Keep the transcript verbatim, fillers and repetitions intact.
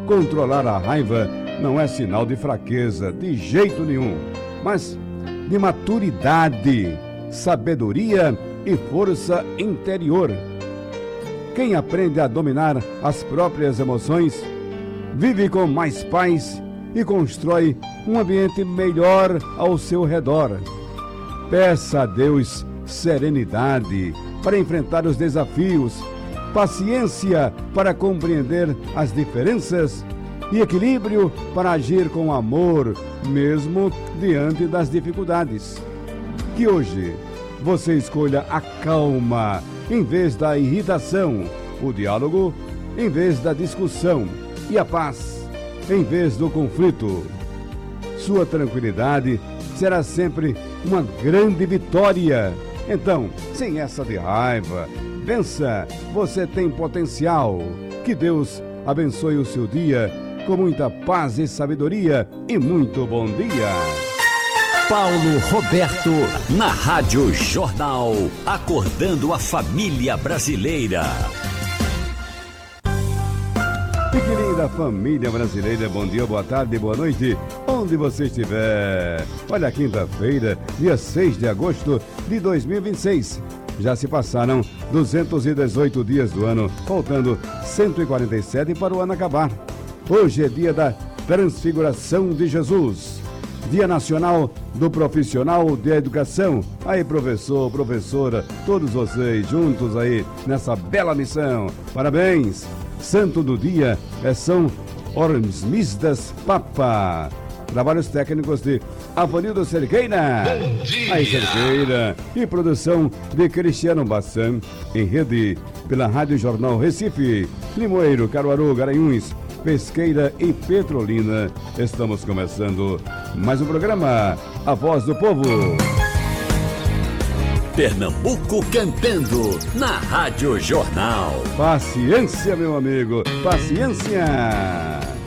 Controlar a raiva não é sinal de fraqueza, de jeito nenhum, mas de maturidade, sabedoria e força interior. Quem aprende a dominar as próprias emoções, vive com mais paz e constrói um ambiente melhor ao seu redor. Peça a Deus serenidade para enfrentar os desafios, paciência para compreender as diferenças e equilíbrio para agir com amor, mesmo diante das dificuldades. Que hoje você escolha a calma em vez da irritação, o diálogo em vez da discussão e a paz em vez do conflito. Sua tranquilidade será sempre uma grande vitória. Então, sem essa de raiva, vença, você tem potencial. Que Deus abençoe o seu dia com muita paz e sabedoria e muito bom dia. Paulo Roberto, na Rádio Jornal, acordando a família brasileira. E que linda família brasileira, bom dia, boa tarde, boa noite, onde você estiver. Olha, quinta-feira, dia seis de agosto de dois mil e vinte e seis. Já se passaram duzentos e dezoito dias do ano, faltando cento e quarenta e sete para o ano acabar. Hoje é dia da Transfiguração de Jesus, Dia Nacional do Profissional de Educação. Aí, professor, professora, todos vocês juntos aí nessa bela missão. Parabéns! Santo do dia é São Hormisdas Papa. Trabalhos técnicos de Avanildo Cerqueira. Bom dia! Aí, Cerqueira. E produção de Cristiano Bassan, em rede pela Rádio Jornal Recife, Limoeiro, Caruaru, Garanhuns, Pesqueira e Petrolina. Estamos começando mais um programa, A Voz do Povo. Pernambuco cantando, na Rádio Jornal. Paciência, meu amigo, paciência.